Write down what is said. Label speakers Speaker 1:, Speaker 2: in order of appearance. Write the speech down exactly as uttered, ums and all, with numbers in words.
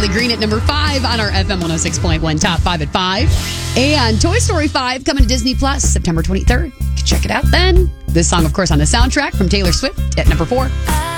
Speaker 1: Riley Green at number five on our F M one oh six point one Top five at five. And Toy Story five coming to Disney Plus September twenty-third. You can check it out then. This song, of course, on the soundtrack from Taylor Swift at number four.